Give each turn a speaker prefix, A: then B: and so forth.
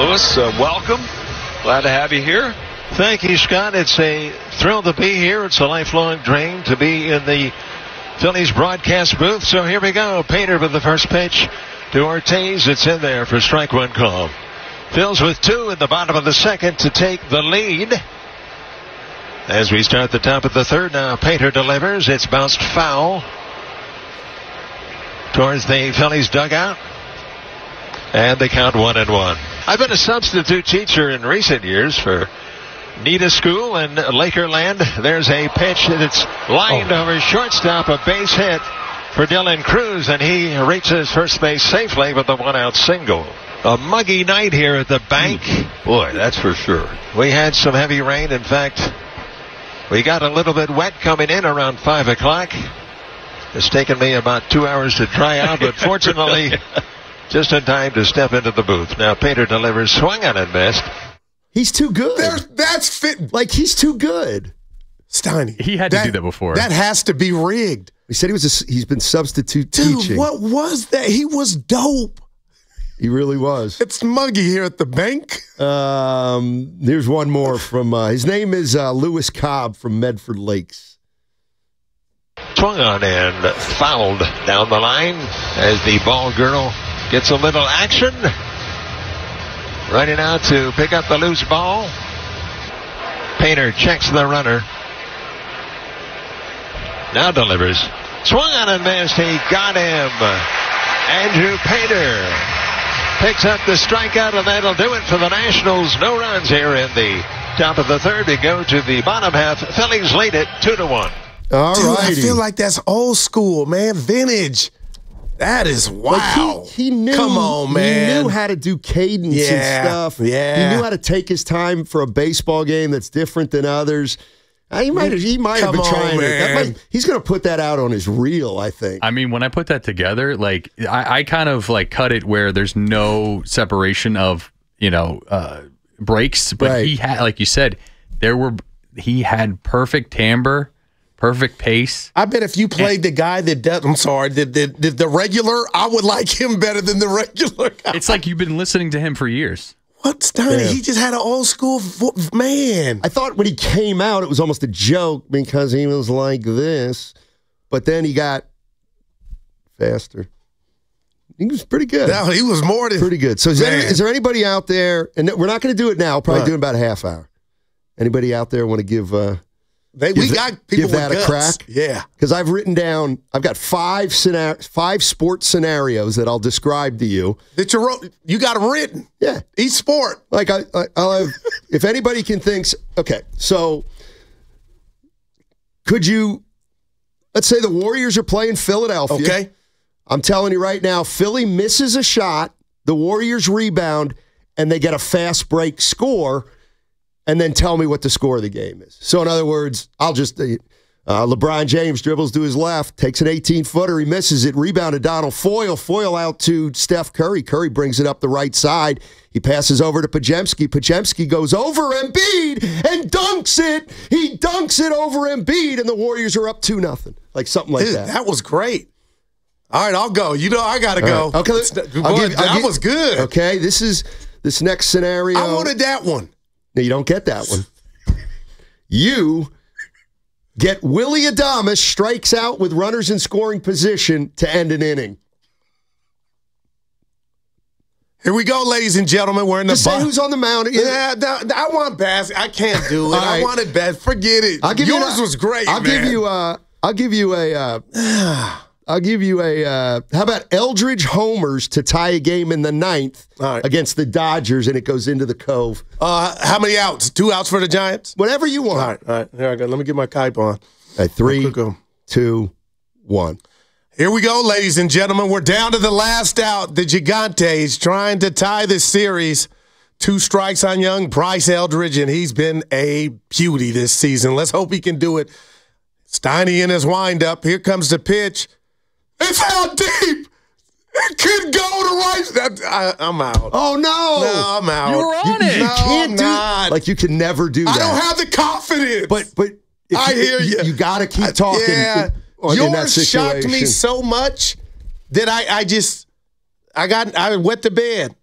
A: Lewis, welcome. Glad to have you here.
B: Thank you, Scott. It's a thrill to be here. It's a lifelong dream to be in the Phillies broadcast booth. So here we go. Painter with the first pitch to Ortiz. It's in there for strike one call. Phils with 2 in the bottom of the second to take the lead. As we start the top of the third now, Painter delivers. It's bounced foul towards the Phillies dugout. And they count 1-1. I've been a substitute teacher in recent years for Nita School in Lakerland. There's a pitch that's lined over shortstop, a base hit for Dylan Cruz, and he reaches first base safely with a 1-out single. A muggy night here at the bank.
A: Boy, that's for sure.
B: We had some heavy rain. In fact, we got a little bit wet coming in around 5 o'clock. It's taken me about 2 hours to dry out, but fortunately, just in time to step into the booth. Now Painter delivers, swung on and missed.
C: He's too good.
D: That's fit.
C: Like, he's too good.
D: Steiny.
E: He had to do that before.
D: That has to be rigged.
C: He said he's been substitute
D: Dude,
C: teaching.
D: what was that? He was dope.
C: He really was.
D: It's muggy here at the bank.
C: Here's one more from, his name is Lewis Cobb from Medford Lakes.
B: Swung on and fouled down the line as the ball girl gets a little action. Running out to pick up the loose ball. Painter checks the runner. Now delivers. Swung on and missed. He got him. Andrew Painter picks up the strikeout, and that'll do it for the Nationals. No runs here in the top of the third. We go to the bottom half. Phillies lead it 2-1.
C: All
D: Dude,
C: righty.
D: I feel like that's old school, man. Vintage. That is wow.
C: Like he knew.
D: Come on, man.
C: He knew how to do cadence and stuff.
D: Yeah.
C: He knew how to take his time for a baseball game that's different than others. He might have been trying it. He's going to put that out on his reel, I think.
E: I mean, when I put that together, like I kind of like cut it where there's no separation of breaks, but
C: Right.
E: he had, like you said, he had perfect timbre. Perfect pace.
D: I bet if you played the guy that does, I'm sorry, the regular, I would like him better than the regular guy.
E: It's like you've been listening to him for years.
D: What, Steiny?
C: Yeah.
D: He just had an old school man.
C: I thought when he came out, it was almost a joke because he was like this, but then he got faster. He was pretty good.
D: No, he was more than
C: Pretty good. So is there anybody out there, and we're not going to do it now, probably do it in about a half hour. Anybody out there want to give
D: we got people
C: give that
D: with
C: a
D: guts.
C: crack?
D: Yeah.
C: Because I've got five sports scenarios that I'll describe to you.
D: That you got them written.
C: Yeah.
D: Each sport.
C: Like I'll have, if anybody can think, okay, so let's say the Warriors are playing Philadelphia.
D: Okay.
C: I'm telling you right now, Philly misses a shot, the Warriors rebound, and they get a fast break score, and then tell me what the score of the game is. So in other words, I'll just LeBron James dribbles to his left, takes an 18-footer, he misses it, rebounded Donald Foyle out to Steph Curry. Curry brings it up the right side. He passes over to Podziemski. Podziemski goes over Embiid and dunks it. He dunks it over Embiid, and the Warriors are up 2-0. Like something like that.
D: That was great. All right, I'll go. I got to go.
C: Right. Okay,
D: that was good.
C: Okay, this next scenario.
D: I wanted that one.
C: No, you don't get that one. You get Willy Adames strikes out with runners in scoring position to end an inning.
D: Here we go, ladies and gentlemen. We're in the
C: Say who's on the mound.
D: Yeah, I want Bass. I can't do it.
C: Right.
D: I wanted Bass. Forget it. Yours was great.
C: I'll give you a. How about Eldridge homers to tie a game in the ninth against the Dodgers, and it goes into the Cove.
D: How many outs? 2 outs for the Giants?
C: Whatever you want.
D: All right. Here I go. Let me get my Kype on.
C: All right, 3, 2, 1.
D: Here we go, ladies and gentlemen. We're down to the last out. The Gigantes trying to tie this series. 2 strikes on young Bryce Eldridge, and he's been a beauty this season. Let's hope he can do it. Steiny in his windup. Here comes the pitch. It's out deep. It could go to right. I'm out.
C: Oh, no.
D: No, I'm out.
E: You were on it.
C: You
D: No,
C: can't do
D: not.
C: Like, you can never do that.
D: I don't have the confidence.
C: But
D: I hear you.
C: You got to keep talking.
D: Yeah.
C: in that
D: Yours
C: situation.
D: shocked me so much that I wet the bed.